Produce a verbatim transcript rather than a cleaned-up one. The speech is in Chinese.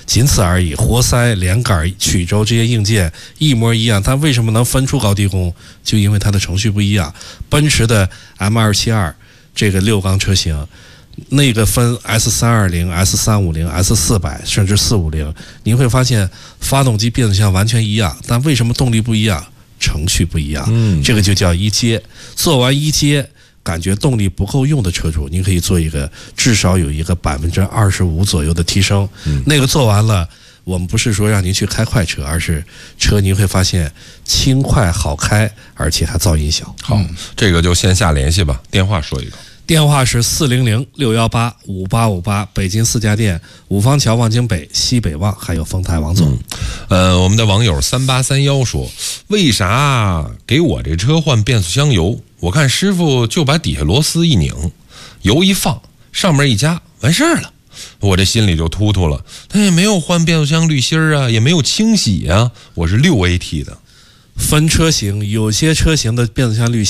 仅此而已。活塞、连杆、曲轴这些硬件一模一样，它为什么能分出高低功？就因为它的程序不一样。奔驰的 M 二七二 这个六缸车型，那个分 S 三二零、S 三五零、S 四百甚至四五零，你会发现发动机、变速箱完全一样，但为什么动力不一样？程序不一样。 嗯， 这个就叫一阶。做完一阶，感觉动力不够用的车主，您可以做一个至少有一个百分之二十五左右的提升。 嗯， 那个做完了，我们不是说让您去开快车，而是车您会发现轻快好开，而且还噪音小。 好，这个就线下联系吧，电话说一个。 电话是四零零六幺八五八五八，北京四家店，五方桥、望京北、西北望，还有丰台王总。 嗯、呃，我们的网友三八三幺说，为啥给我这车换变速箱油？我看师傅就把底下螺丝一拧，油一放，上面一加，完事儿了。我这心里就突突了，他也没有换变速箱滤芯啊，也没有清洗啊，我是六 A T 的。 分车型，有些车型的变速箱滤芯